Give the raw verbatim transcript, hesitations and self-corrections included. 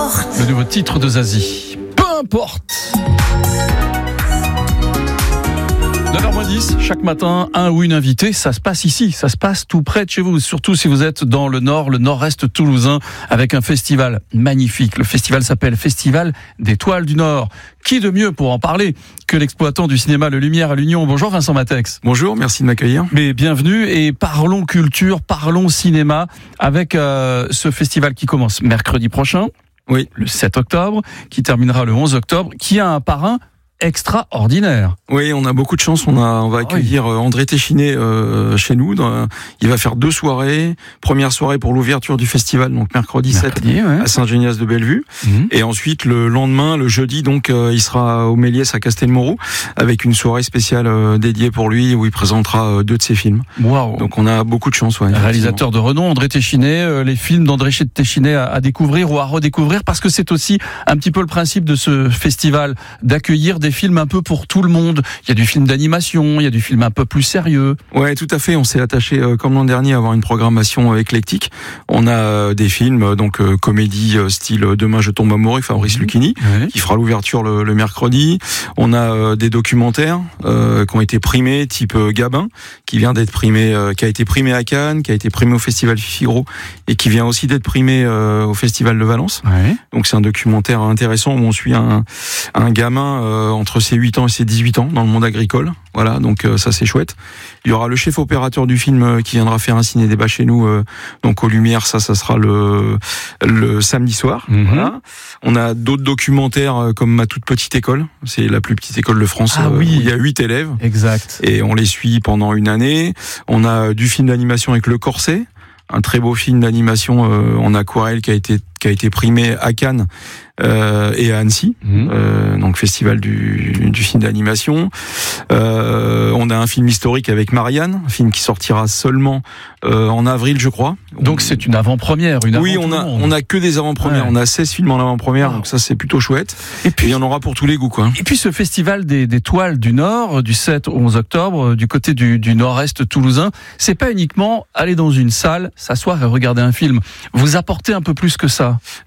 importe. Le nouveau titre de Zazie. Peu importe. neuf heures moins dix, chaque matin, un ou une invitée, ça se passe ici, ça se passe tout près de chez vous, surtout si vous êtes dans le nord, le nord-est toulousain, avec un festival magnifique. Le festival s'appelle Festival des Toiles du Nord. Qui de mieux pour en parler que l'exploitant du cinéma Le Lumière à l'Union? Bonjour Vincent Matex. Bonjour, merci de m'accueillir. Mais bienvenue et parlons culture, parlons cinéma avec euh, ce festival qui commence mercredi prochain, oui, le sept octobre, qui terminera le onze octobre, qui a un parrain extraordinaire. Oui, on a beaucoup de chance. On, a, on va accueillir oui. André Téchiné euh, chez nous. Dans, il va faire deux soirées. Première soirée pour l'ouverture du festival, donc mercredi, mercredi sept ouais. à Saint-Génias-de-Bellevue. Mmh. Et ensuite, le lendemain, le jeudi, donc euh, il sera au Méliès à Castelmourou avec une soirée spéciale euh, dédiée pour lui où il présentera euh, deux de ses films. Wow. Donc on a beaucoup de chance. Ouais, réalisateur de renom, André Téchiné, euh, les films d'André Téchiné à, à découvrir ou à redécouvrir, parce que c'est aussi un petit peu le principe de ce festival, d'accueillir des des films un peu pour tout le monde. Il y a du film d'animation, il y a du film un peu plus sérieux. Ouais, tout à fait. On s'est attaché, euh, comme l'an dernier, à avoir une programmation euh, éclectique. On a euh, des films, euh, donc euh, comédie euh, style Demain je tombe amoureux, Fabrice mmh. Lucchini, ouais. qui fera l'ouverture le, le mercredi. On a euh, des documentaires euh, qui ont été primés, type euh, Gabin, qui vient d'être primé, euh, qui a été primé à Cannes, qui a été primé au Festival Figaro et qui vient aussi d'être primé euh, au Festival de Valence. Ouais. Donc c'est un documentaire intéressant où on suit un, un gamin euh, entre ses huit ans et ses dix-huit ans dans le monde agricole. Voilà, donc euh, ça c'est chouette. Il y aura le chef opérateur du film euh, qui viendra faire un ciné-débat chez nous, euh, donc aux Lumières, ça, ça sera le, le samedi soir. Mm-hmm. Voilà. On a d'autres documentaires euh, comme Ma toute petite école, c'est la plus petite école de France, ah, euh, oui. où il y a huit élèves. Exact. Et on les suit pendant une année. On a du film d'animation avec Le Corset, un très beau film d'animation euh, en aquarelle qui a été qui a été primé à Cannes euh, et à Annecy, mmh. euh, donc festival du, du film d'animation. Euh, on a un film historique avec Marianne, un film qui sortira seulement euh, en avril, je crois. Donc c'est une avant-première, une oui, on a on a que des avant-premières. Ouais. On a seize films en avant-première, wow. donc ça c'est plutôt chouette. Et puis il y en aura pour tous les goûts, quoi. Et puis ce festival des, des Toiles du Nord, du sept au onze octobre, du côté du, du nord-est toulousain, c'est pas uniquement aller dans une salle, s'asseoir et regarder un film. Vous apportez un peu plus que ça.